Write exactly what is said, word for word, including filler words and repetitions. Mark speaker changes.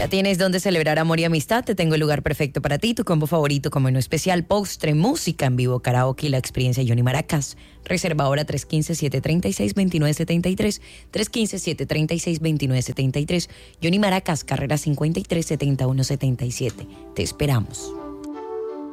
Speaker 1: Ya tienes donde celebrar amor y amistad. Te tengo el lugar perfecto para ti. Tu combo favorito como menú especial, postre, música en vivo, karaoke y la experiencia Johnny Maracas. Reserva ahora tres uno cinco, siete tres seis, dos nueve siete tres. tres uno cinco, siete tres seis, dos nueve siete tres. Johnny Maracas, carrera cincuenta y tres, setenta y uno setenta y siete. Te esperamos.